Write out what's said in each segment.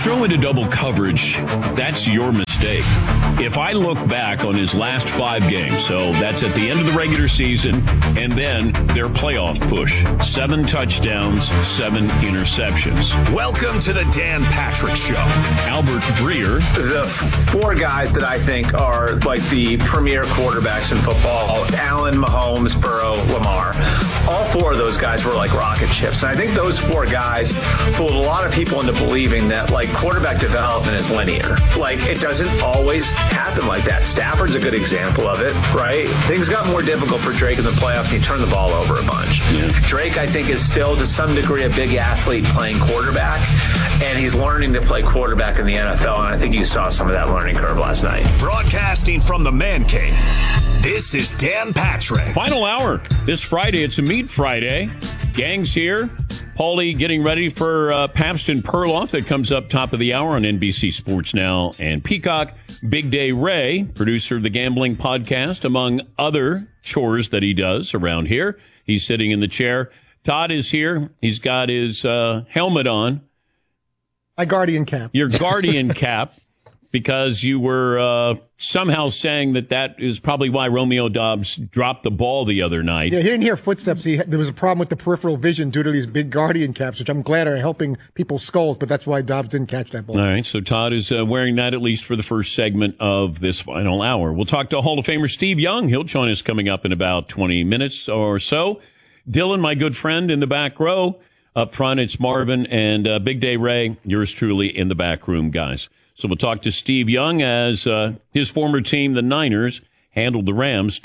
throw into double coverage, that's your mistake. If I look back on his last 5 games, so that's at the end of the regular season, and then their playoff push, 7 touchdowns, 7 interceptions. Welcome to the Dan Patrick Show. Albert Breer. The 4 guys that I think are like the premier quarterbacks in football, Allen, Mahomes, Burrow, Lamar, all 4 of those guys were like rocket ships. And I think those 4 guys fooled a lot of people into believing that like quarterback development is linear. Like it doesn't always happen like that. Stafford's a good example of it, right? Things got more difficult for Drake in the playoffs and he turned the ball over a bunch. Yeah. Drake, I think, is still to some degree a big athlete playing quarterback, and he's learning to play quarterback in the NFL, and I think you saw some of that learning curve last night. Broadcasting from the Man Cave, this is Dan Patrick. Final hour. This Friday, it's a Meat Friday. Gang's here. Paulie getting ready for Pabst and Perloff that comes up top of the hour on NBC Sports Now and Peacock. Big Day Ray, producer of the Gambling Podcast, among other chores that he does around here. He's sitting in the chair. Todd is here. He's got his helmet on. My guardian cap. Your guardian cap, because you were somehow saying that is probably why Romeo Doubs dropped the ball the other night. Yeah, he didn't hear footsteps. There was a problem with the peripheral vision due to these big guardian caps, which I'm glad are helping people's skulls, but that's why Doubs didn't catch that ball. All right, so Todd is wearing that at least for the first segment of this final hour. We'll talk to Hall of Famer Steve Young. He'll join us coming up in about 20 minutes or so. Dylan, my good friend in the back row. Up front, it's Marvin and Big Day Ray, yours truly in the back room, guys. So we'll talk to Steve Young as his former team, the Niners, handled the Rams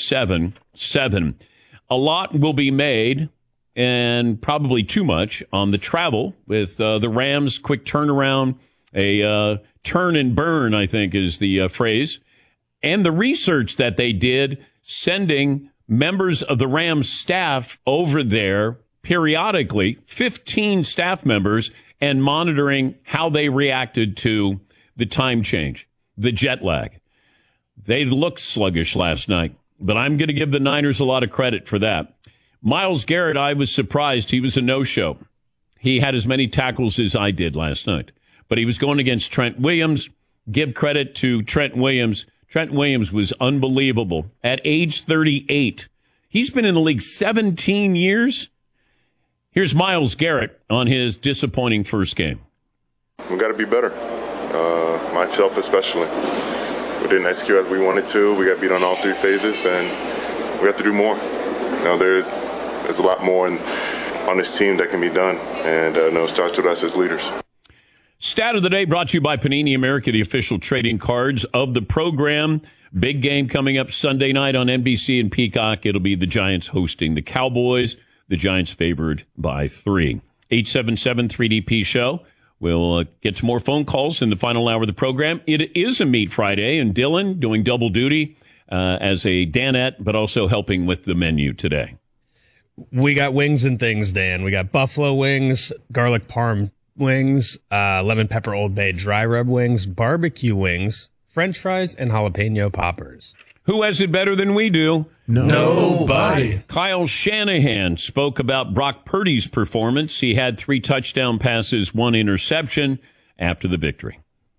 27-7. A lot will be made, and probably too much, on the travel with the Rams' quick turnaround, a turn and burn, I think is the phrase, and the research that they did, sending members of the Rams staff over there periodically, 15 staff members, and monitoring how they reacted to the time change, the jet lag. They looked sluggish last night, but I'm going to give the Niners a lot of credit for that. Myles Garrett, I was surprised. He was a no-show. He had as many tackles as I did last night, but he was going against Trent Williams. Give credit to Trent Williams. Trent Williams was unbelievable. At age 38, he's been in the league 17 years. Here's Myles Garrett on his disappointing first game. We got to be better, myself especially. We didn't execute as we wanted to. We got beat on all 3 phases, and we have to do more. There's a lot more on this team that can be done, and it starts with us as leaders. Stat of the day brought to you by Panini America, the official trading cards of the program. Big game coming up Sunday night on NBC and Peacock. It'll be the Giants hosting the Cowboys. The Giants favored by 3. 877-3DP Show. We'll get some more phone calls in the final hour of the program. It is a Meat Friday, and Dylan doing double duty as a Danette, but also helping with the menu today. We got wings and things, Dan. We got buffalo wings, garlic parm wings, lemon pepper Old Bay dry rub wings, barbecue wings, French fries, and jalapeno poppers. Who has it better than we do? Nobody. Kyle Shanahan spoke about Brock Purdy's performance. He had 3 touchdown passes, 1 interception after the victory.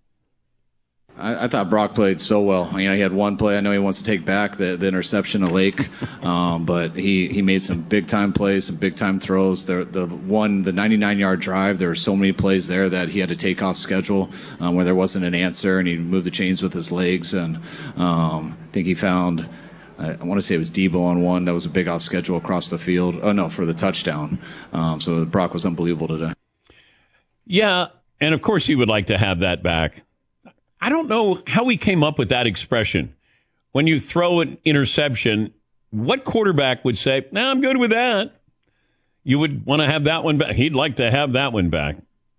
I thought Brock played so well. He had one play. I know he wants to take back the interception to Lake, but he made some big-time plays, some big-time throws. The 99-yard drive, there were so many plays there that he had to take off schedule where there wasn't an answer, and he moved the chains with his legs. And I think he found, I want to say it was Debo on one. That was a big off schedule across the field. Oh, no, for the touchdown. So Brock was unbelievable today. Yeah, and of course he would like to have that back. I don't know how he came up with that expression. When you throw an interception, what quarterback would say, "Nah, I'm good with that"? You would want to have that one back. He'd like to have that one back.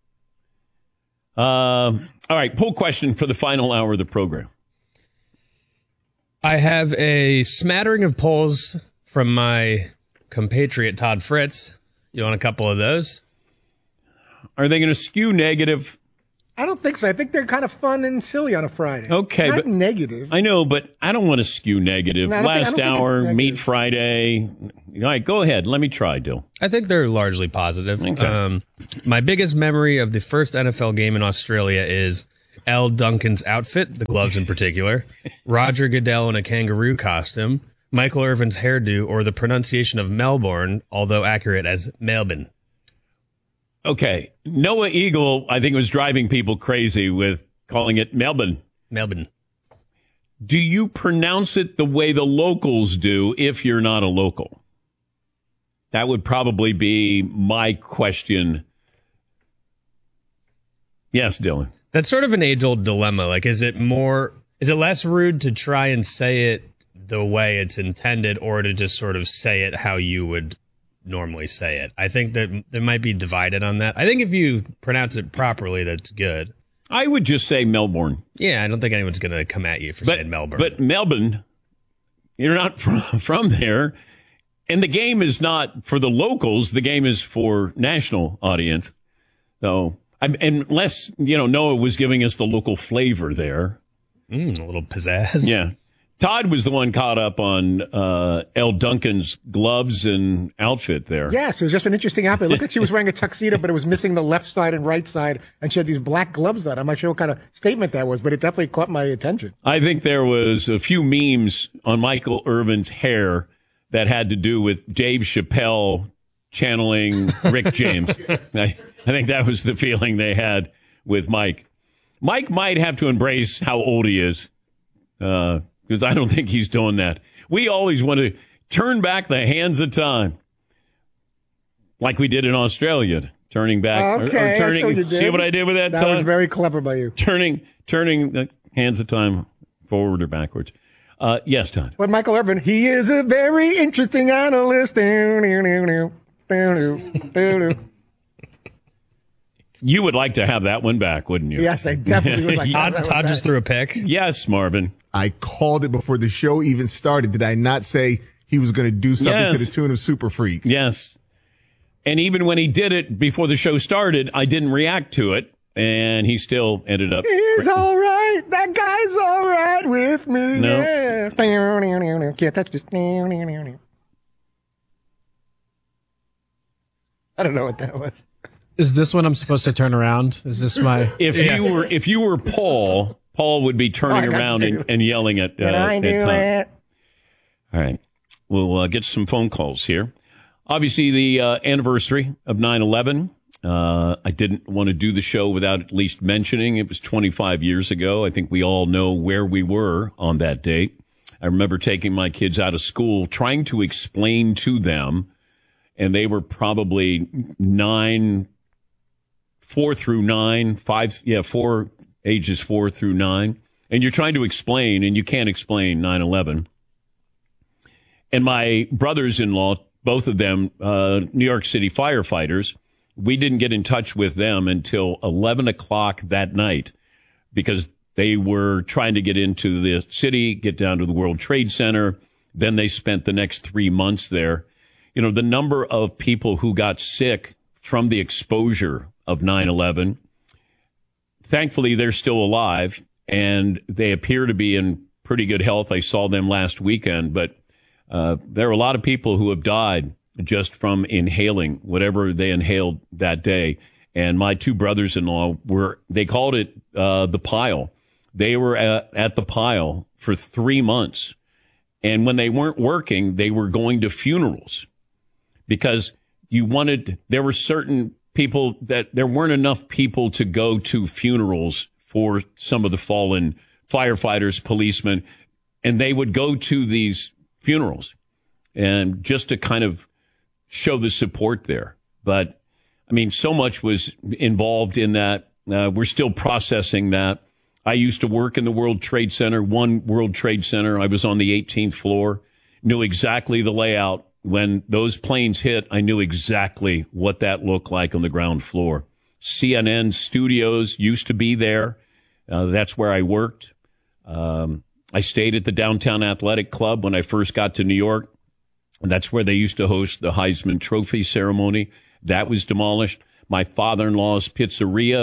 All right, poll question for the final hour of the program. I have a smattering of polls from my compatriot Todd Fritz. You want a couple of those? Are they going to skew negative? I don't think so. I think they're kind of fun and silly on a Friday. Okay, Not but negative. I know, but I don't want to skew negative. No, I don't Last think it's hour, negative. Meat Friday. All right, go ahead. Let me try, Dill. I think they're largely positive. Okay. My biggest memory of the first NFL game in Australia is L. Duncan's outfit, the gloves in particular, Roger Goodell in a kangaroo costume, Michael Irvin's hairdo, or the pronunciation of Melbourne, although accurate as Melbourne. Okay, Noah Eagle, I think, was driving people crazy with calling it Melbourne. Melbourne. Do you pronounce it the way the locals do if you're not a local? That would probably be my question. Yes, Dylan. That's sort of an age-old dilemma. Like, is it less rude to try and say it the way it's intended, or to just sort of say it how you would normally say it? I think that they might be divided on that. I think if you pronounce it properly, that's good. I would just say Melbourne. Yeah, I don't think anyone's going to come at you for saying Melbourne. But Melbourne, you're not from there. And the game is not for the locals. The game is for national audience. So, unless, Noah was giving us the local flavor there. A little pizzazz. Yeah. Todd was the one caught up on L. Duncan's gloves and outfit there. Yes, it was just an interesting outfit. Looked like she was wearing a tuxedo, but it was missing the left side and right side, and she had these black gloves on. I'm not sure what kind of statement that was, but it definitely caught my attention. I think there was a few memes on Michael Irvin's hair that had to do with Dave Chappelle channeling Rick James. I think that was the feeling they had with Mike. Mike might have to embrace how old he is, because I don't think he's doing that. We always want to turn back the hands of time, like we did in Australia, turning back. Okay, or turning. so you did. See what I did with that? That was very clever by you. Turning the hands of time forward or backwards. Yes, Todd. But Michael Irvin, he is a very interesting analyst. You would like to have that one back, wouldn't you? Yes, I definitely would like to have that one Todd back. just threw a pick. Yes, Marvin. I called it before the show even started. Did I not say he was going to do something Yes. to the tune of Super Freak? Yes. And even when he did it before the show started, I didn't react to it, and he still ended up. He's all right. That guy's all right with me. No. Yeah. Can't touch this. I don't know what that was. Is this when I'm supposed to turn around? Is this my? If you were Paul would be turning around and yelling at Can I do Tom. it? All right. We'll get some phone calls here. Obviously, the anniversary of 9/11. I didn't want to do the show without at least mentioning it was 25 years ago. I think we all know where we were on that date. I remember taking my kids out of school, trying to explain to them, and they were probably 4 through 9, ages 4 through 9. And you're trying to explain, and you can't explain 9/11. And my brothers-in-law, both of them, New York City firefighters, we didn't get in touch with them until 11 o'clock that night because they were trying to get into the city, get down to the World Trade Center. Then they spent the next 3 months there. You know, the number of people who got sick from the exposure of 9/11, thankfully, they're still alive, and they appear to be in pretty good health. I saw them last weekend, but there are a lot of people who have died just from inhaling whatever they inhaled that day. And my two brothers-in-law they called it the pile. They were at the pile for 3 months. And when they weren't working, they were going to funerals because there were certain people that there weren't enough people to go to funerals for some of the fallen firefighters, policemen, and they would go to these funerals and just to kind of show the support there. But I mean, so much was involved in that. We're still processing that. I used to work in the World Trade Center, One World Trade Center. I was on the 18th floor, knew exactly the layout. When those planes hit, I knew exactly what that looked like on the ground floor. CNN studios used to be there. That's where I worked. I stayed at the Downtown Athletic Club when I first got to New York. That's where they used to host the Heisman Trophy ceremony. That was demolished. My father-in-law's pizzeria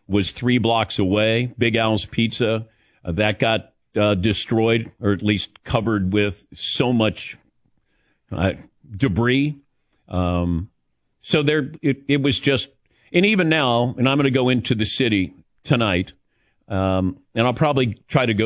was 3 blocks away. Big Al's Pizza, that got destroyed, or at least covered with so much debris. So it was just, and even now, and I'm going to go into the city tonight, and I'll probably try to go